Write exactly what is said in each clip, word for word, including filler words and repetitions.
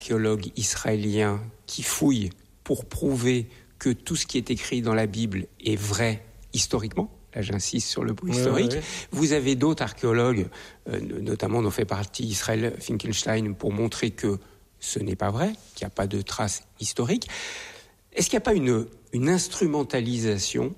archéologues israéliens qui fouillent pour prouver que tout ce qui est écrit dans la Bible est vrai historiquement. Là, j'insiste sur le bout oui, historique. Oui, oui. Vous avez d'autres archéologues, euh, notamment dont fait partie Israël Finkelstein, pour montrer que ce n'est pas vrai, qu'il n'y a pas de traces historiques. Est-ce qu'il n'y a pas une, une instrumentalisation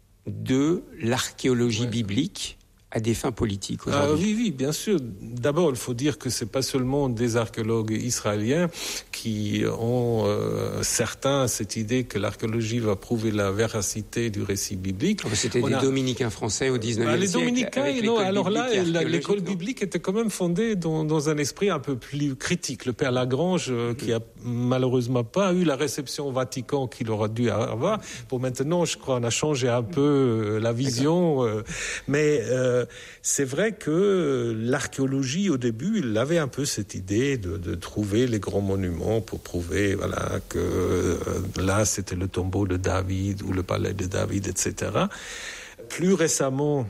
de l'archéologie ouais. biblique à des fins politiques aujourd'hui? Ah, oui, oui, bien sûr. D'abord, il faut dire que c'est pas seulement des archéologues israéliens qui ont euh, certains cette idée que l'archéologie va prouver la véracité du récit biblique. C'était On des a... dominicains français au dix-neuvième ah, les siècle. Les dominicains, non. Alors là, la, l'école non. biblique était quand même fondée dans, dans un esprit un peu plus critique. Le père Lagrange, euh, mmh. qui a malheureusement pas eu la réception au Vatican qu'il aurait dû avoir. Pour maintenant, je crois, on a changé un peu euh, la vision. Euh, mais euh, c'est vrai que l'archéologie, au début, il avait un peu cette idée de, de trouver les grands monuments pour prouver, voilà, que euh, là, c'était le tombeau de David ou le palais de David, et cetera. Plus récemment,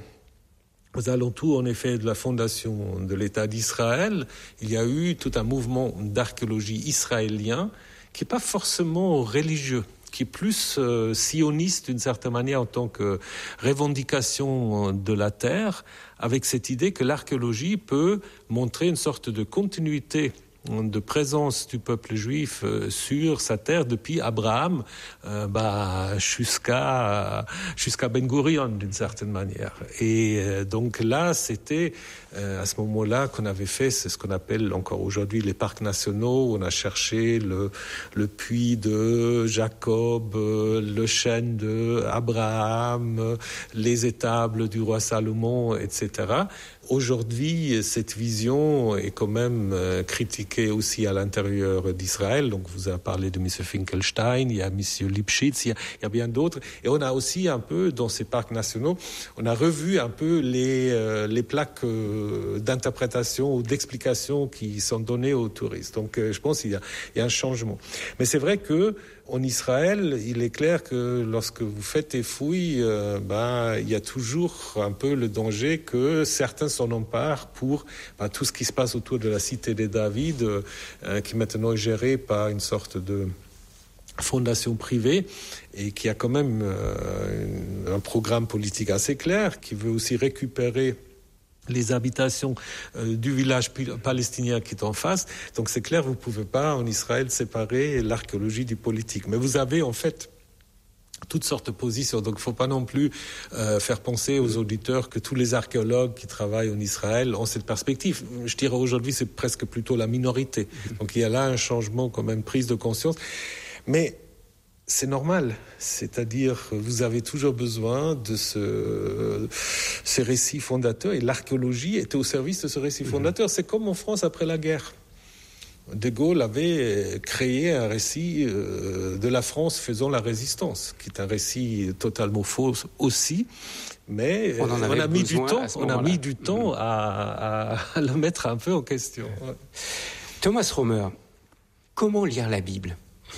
aux alentours, en effet, de la fondation de l'État d'Israël, il y a eu tout un mouvement d'archéologie israélien qui n'est pas forcément religieux, qui est plus euh, sioniste d'une certaine manière en tant que revendication de la terre, avec cette idée que l'archéologie peut montrer une sorte de continuité de présence du peuple juif euh, sur sa terre depuis Abraham euh, bah, jusqu'à, jusqu'à Ben Gurion d'une certaine manière. Et euh, donc là, c'était euh, à ce moment-là qu'on avait fait c'est ce qu'on appelle encore aujourd'hui les parcs nationaux. On a cherché le, le puits de Jacob, euh, le chêne de Abraham, euh, les étables du roi Salomon, et cetera. Aujourd'hui, cette vision est quand même euh, critiquée aussi à l'intérieur d'Israël. Donc, vous avez parlé de M. Finkelstein, il y a M. Lipschitz, il y a, il y a bien d'autres. Et on a aussi un peu, dans ces parcs nationaux, on a revu un peu les, euh, les plaques euh, d'interprétation ou d'explication qui sont données aux touristes. Donc, euh, je pense qu'il y a, il y a un changement. Mais c'est vrai que en Israël, il est clair que lorsque vous faites des fouilles, euh, ben, il y a toujours un peu le danger que certains s'en emparent pour ben, tout ce qui se passe autour de la cité de David, euh, qui maintenant est gérée par une sorte de fondation privée et qui a quand même euh, un programme politique assez clair, qui veut aussi récupérer les habitations euh, du village palestinien qui est en face. Donc c'est clair, vous ne pouvez pas en Israël séparer l'archéologie du politique. Mais vous avez en fait toutes sortes de positions. Donc il ne faut pas non plus euh, faire penser aux auditeurs que tous les archéologues qui travaillent en Israël ont cette perspective. Je dirais aujourd'hui c'est presque plutôt la minorité. Donc il y a là un changement quand même, prise de conscience. Mais c'est normal, c'est-à-dire vous avez toujours besoin de ce, ce récit fondateur et l'archéologie était au service de ce récit fondateur. C'est comme en France après la guerre. De Gaulle avait créé un récit de la France faisant la résistance, qui est un récit totalement faux aussi, mais on, on a mis du temps, on a mis du temps à, à, à le mettre un peu en question. Ouais. Thomas Romer, comment lire la Bible ?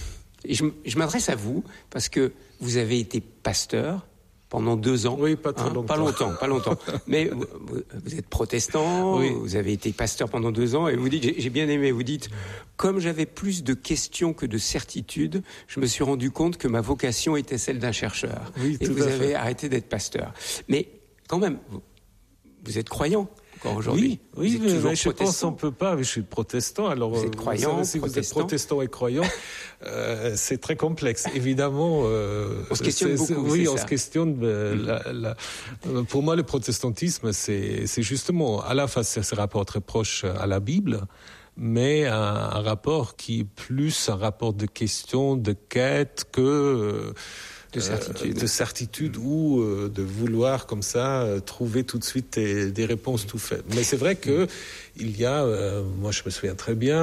Et je, je m'adresse à vous parce que vous avez été pasteur pendant deux ans. Oui, pas très hein, longtemps. Pas longtemps, pas longtemps. Mais vous, vous êtes protestant, oui. Vous avez été pasteur pendant deux ans et vous dites, j'ai, j'ai bien aimé, vous dites, comme j'avais plus de questions que de certitudes, je me suis rendu compte que ma vocation était celle d'un chercheur. Oui, et tout vous à avez fait. arrêté d'être pasteur. Mais quand même, vous, vous êtes croyant. Aujourd'hui. Oui, oui, mais je pense qu'on ne peut pas. Je suis protestant. Alors, vous êtes croyant, vous savez, si vous êtes protestant et croyant, euh, c'est très complexe. Évidemment, euh, on se questionne c'est, beaucoup. C'est, oui, c'est on ça. se questionne. Euh, mmh. la, la, pour moi, le protestantisme, c'est, c'est justement à la fois ce rapport très proche à la Bible, mais un, un rapport qui est plus un rapport de questions, de quête que euh, de certitude, euh, de certitude ou euh, de vouloir comme ça euh, trouver tout de suite des, des réponses tout faites. Mais c'est vrai que il y a, euh, moi je me souviens très bien,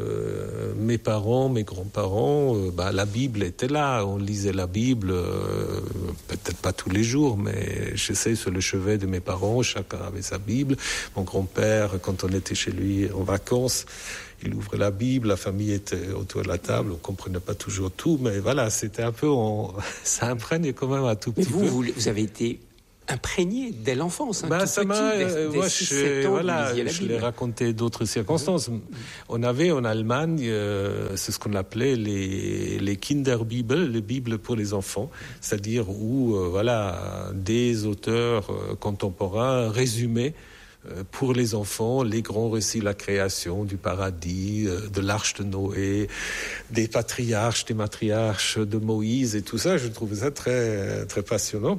euh, mes parents, mes grands-parents, euh, bah, la Bible était là, on lisait la Bible, euh, peut-être pas tous les jours, mais je sais sur le chevet de mes parents, chacun avait sa Bible. Mon grand-père, quand on était chez lui en vacances, il ouvrait la Bible, la famille était autour de la table, on comprenait pas toujours tout, mais voilà, c'était un peu, on... ça imprègne quand même un tout mais petit vous, peu. Vous, vous avez été imprégné dès l'enfance. Hein, bah, tout ça petit, m'a, dès, euh, dès moi, six, je, sept ans, voilà, vous lisiez la je Bible. l'ai raconté d'autres circonstances. Mmh. On avait en Allemagne, euh, c'est ce qu'on appelait les, les Kinderbibel, les Bibles pour les enfants, c'est-à-dire où, euh, voilà, des auteurs euh, contemporains résumaient pour les enfants, les grands récits de la création, du paradis, de l'arche de Noé, des patriarches, des matriarches de Moïse et tout ça. Je trouvais ça très, très passionnant.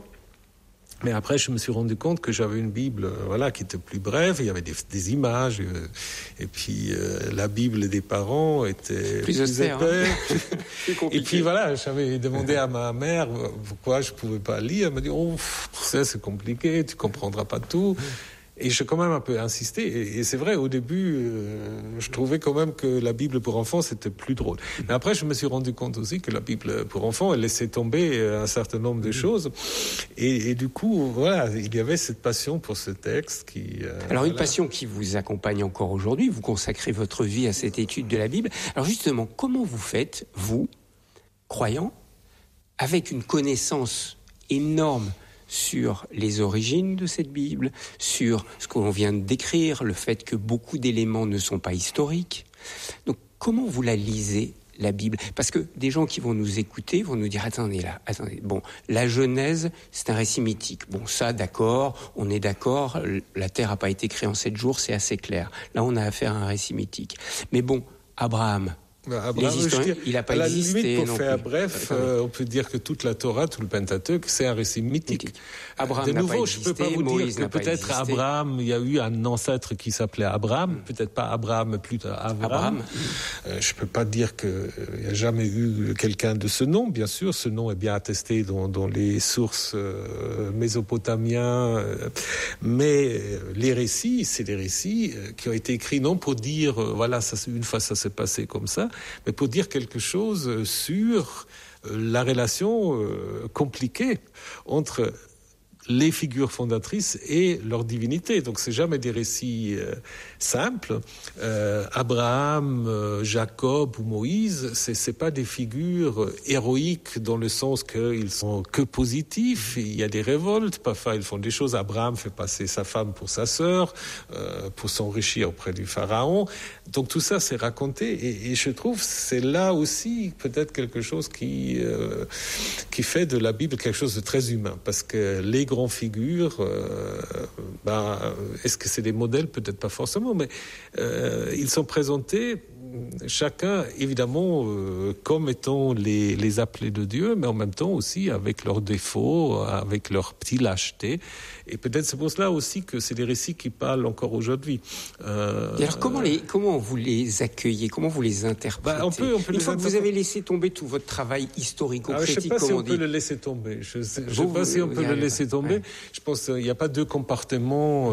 Mais après, je me suis rendu compte que j'avais une Bible, voilà, qui était plus brève. Il y avait des, des images, euh, et puis euh, la Bible des parents était plus, plus austère, épais. Hein. plus et puis voilà, j'avais demandé à ma mère pourquoi je pouvais pas lire. Elle m'a dit, oh, pour ça c'est compliqué, tu comprendras pas tout. Et j'ai quand même un peu insisté. Et, et c'est vrai, au début, euh, je trouvais quand même que la Bible pour enfants, c'était plus drôle. Mais après, je me suis rendu compte aussi que la Bible pour enfants, elle laissait tomber un certain nombre de choses. Et, et du coup, voilà, il y avait cette passion pour ce texte qui... Euh, Alors, une voilà. passion qui vous accompagne encore aujourd'hui. Vous consacrez votre vie à cette étude de la Bible. Alors, justement, comment vous faites, vous, croyants, avec une connaissance énorme sur les origines de cette Bible, sur ce qu'on vient de décrire, le fait que beaucoup d'éléments ne sont pas historiques. Donc, comment vous la lisez, la Bible ? Parce que des gens qui vont nous écouter vont nous dire « Attendez là, attendez, bon, la Genèse, c'est un récit mythique. Bon, ça, d'accord, on est d'accord, la Terre n'a pas été créée en sept jours, c'est assez clair. Là, on a affaire à un récit mythique. Mais bon, Abraham... » Abraham, les historiens, dire, il n'a pas à la existé. Limite, pour non faire plus. bref, euh, on peut dire que toute la Torah, tout le Pentateuque, c'est un récit mythique. mythique. Abraham de n'a nouveau, pas je existé, ne peux pas vous Moïse dire que peut-être Abraham, il y a eu un ancêtre qui s'appelait Abraham, mm. peut-être pas Abraham, mais plutôt Abraham. Abraham. Euh, je ne peux pas dire qu'il n'y a jamais eu quelqu'un de ce nom, bien sûr. Ce nom est bien attesté dans, dans les sources euh, mésopotamiennes. Euh, mais les récits, c'est des récits qui ont été écrits non pour dire, euh, voilà, ça, une fois ça s'est passé comme ça, mais pour dire quelque chose sur la relation euh, compliquée entre les figures fondatrices et leur divinité. Donc c'est jamais des récits euh, simples. Euh, Abraham, euh, Jacob ou Moïse, c'est, c'est pas des figures héroïques dans le sens qu'ils sont que positifs. Il y a des révoltes, parfois ils font des choses. Abraham fait passer sa femme pour sa sœur, euh, pour s'enrichir auprès du pharaon. Donc tout ça c'est raconté et, et je trouve c'est là aussi peut-être quelque chose qui euh, qui fait de la Bible quelque chose de très humain, parce que les grands figures, euh, ben, est-ce que c'est des modèles? Peut-être pas forcément, mais euh, ils sont présentés chacun, évidemment, euh, comme étant les, les appelés de Dieu, mais en même temps aussi avec leurs défauts, avec leurs petits lâchetés. Et peut-être c'est pour cela aussi que c'est des récits qui parlent encore aujourd'hui. Euh, Et alors comment, les, comment vous les accueillez? Comment vous les interprétez? bah on peut, on peut Une fois que vous avez laissé tomber tout votre travail historico-critique, ah, je ne sais pas si on dit. peut le laisser tomber. Je ne sais, sais pas si on peut le laisser tomber. Ouais. Je pense qu'il n'y a pas deux compartiments.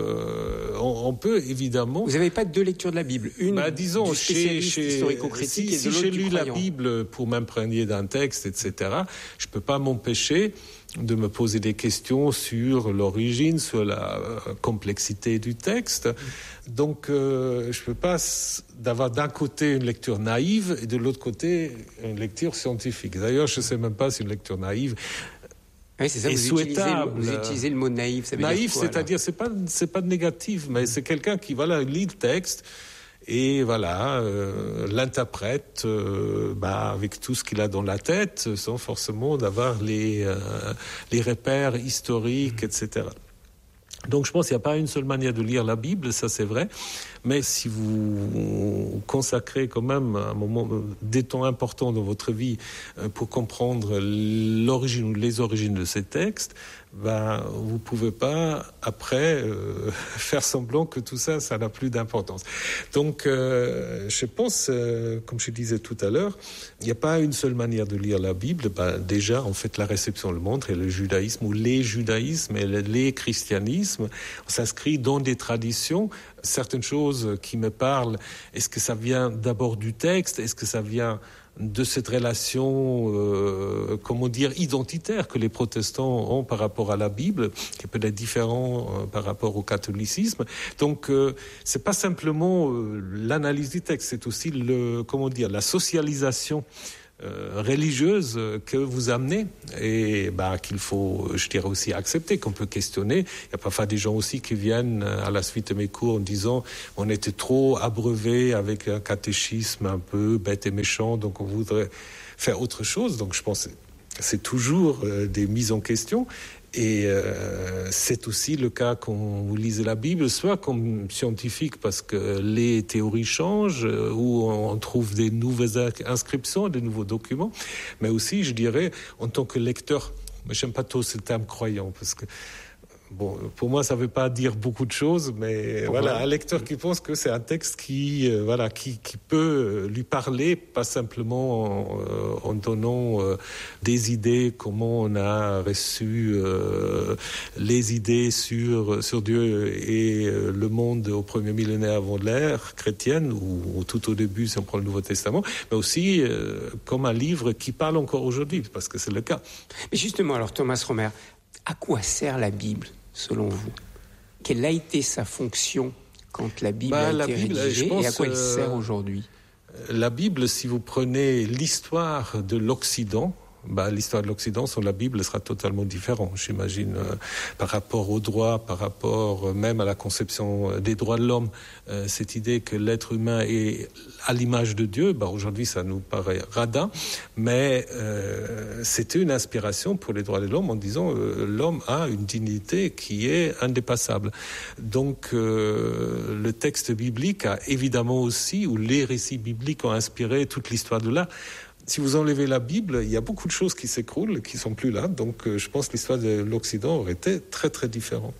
Euh, on, on peut évidemment... Vous n'avez pas deux lectures de la Bible? Une bah, disons, du spécialiste chez, historico-critique si, et de si l'autre j'ai du lu croyant. La Bible pour m'imprégner d'un texte, et cetera, je ne peux pas m'empêcher de me poser des questions sur l'origine, sur la euh, complexité du texte. Donc, euh, je ne peux pas d'avoir d'un côté une lecture naïve et de l'autre côté une lecture scientifique. D'ailleurs, je ne sais même pas si une lecture naïve oui, c'est ça, est vous souhaitable. Utilisez, vous utilisez le mot naïf. Ça veut naïf, dire quoi, c'est-à-dire, c'est pas, c'est pas négatif, mais c'est quelqu'un qui, voilà, lit le texte et voilà, euh, l'interprète euh, bah, avec tout ce qu'il a dans la tête, sans forcément d'avoir les, euh, les repères historiques, mmh. et cetera. Donc je pense qu'il n'y a pas une seule manière de lire la Bible, ça c'est vrai, mais si vous consacrez quand même un moment, des temps importants dans votre vie pour comprendre l'origine ou les origines de ces textes, ben, vous ne pouvez pas, après, euh, faire semblant que tout ça, ça n'a plus d'importance. Donc, euh, je pense, euh, comme je disais tout à l'heure, il n'y a pas une seule manière de lire la Bible. Ben, déjà, en fait, la réception le montre, et le judaïsme, ou les judaïsmes et les christianismes, on s'inscrit dans des traditions. Certaines choses qui me parlent, est-ce que ça vient d'abord du texte? Est-ce que ça vient de cette relation, euh, comment dire, identitaire que les protestants ont par rapport à la Bible, qui est peut-être différent euh, par rapport au catholicisme. Donc, euh, c'est pas simplement euh, l'analyse du texte, c'est aussi le, comment dire, la socialisation euh, religieuse que vous amenez et bah, qu'il faut, je dirais aussi, accepter, qu'on peut questionner. Il y a parfois des gens aussi qui viennent à la suite de mes cours en disant on était trop abreuvé avec un catéchisme un peu bête et méchant, donc on voudrait faire autre chose. Donc je pense que c'est toujours euh, des mises en question. Et euh, c'est aussi le cas quand vous lisez la Bible, soit comme scientifique parce que les théories changent, euh, où on trouve des nouvelles inscriptions, des nouveaux documents, mais aussi, je dirais, en tant que lecteur, mais j'aime pas trop ce terme croyant, parce que bon, pour moi, ça ne veut pas dire beaucoup de choses, mais pour voilà, moi. Un lecteur qui pense que c'est un texte qui, euh, voilà, qui, qui peut lui parler, pas simplement en, euh, en donnant euh, des idées, comment on a reçu euh, les idées sur, sur Dieu et euh, le monde au premier millénaire avant l'ère chrétienne, ou, ou tout au début, si on prend le Nouveau Testament, mais aussi euh, comme un livre qui parle encore aujourd'hui, parce que c'est le cas. Mais justement, alors Thomas Romer, à quoi sert la Bible selon vous? Quelle a été sa fonction quand la Bible bah, a été Bible, rédigée pense, et à quoi elle sert euh, aujourd'hui? La Bible, si vous prenez l'histoire de l'Occident, bah, l'histoire de l'Occident sur la Bible sera totalement différente, j'imagine, euh, par rapport aux droits, par rapport euh, même à la conception des droits de l'homme. Euh, cette idée que l'être humain est à l'image de Dieu, bah, aujourd'hui ça nous paraît radin, mais euh, c'était une inspiration pour les droits de l'homme en disant euh, l'homme a une dignité qui est indépassable. Donc euh, le texte biblique a évidemment aussi, ou les récits bibliques ont inspiré toute l'histoire de l'art. Si vous enlevez la Bible, il y a beaucoup de choses qui s'écroulent, qui sont plus là. Donc, euh, je pense que l'histoire de l'Occident aurait été très, très différente.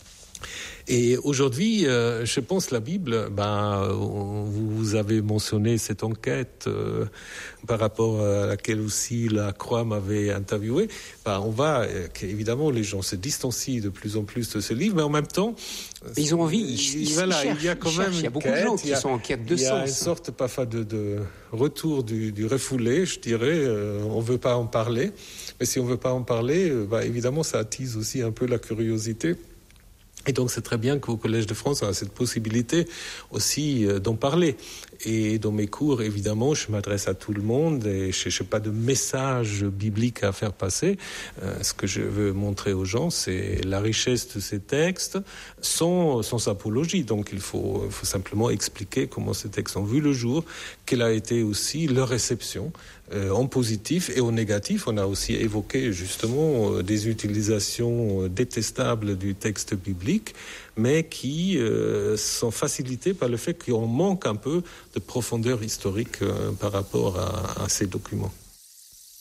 Et aujourd'hui, euh, je pense la Bible, ben, vous avez mentionné cette enquête euh, par rapport à laquelle aussi la Croix m'avait interviewé. Ben, on va, euh, évidemment, les gens se distancient de plus en plus de ce livre, mais en même temps, mais ils ont envie, ils, ils, voilà, ils cherchent, il y a quand même il y a beaucoup quête, de gens qui a, sont en quête de il y sens. Il y a une sorte parfois de, de retour du, du refoulé, je dirais. Euh, on veut pas en parler, mais si on veut pas en parler, euh, ben, évidemment, ça attise aussi un peu la curiosité. Et donc, c'est très bien qu'au Collège de France, on a cette possibilité aussi euh, d'en parler. Et dans mes cours, évidemment, je m'adresse à tout le monde et je n'ai pas de message biblique à faire passer. Euh, ce que je veux montrer aux gens, c'est la richesse de ces textes sans, sans apologie. Donc, il faut, il faut simplement expliquer comment ces textes ont vu le jour, quelle a été aussi leur réception euh, en positif et en négatif. On a aussi évoqué justement euh, des utilisations euh, détestables du texte biblique, mais qui euh, sont facilitées par le fait qu'on manque un peu de profondeur historique euh, par rapport à, à ces documents.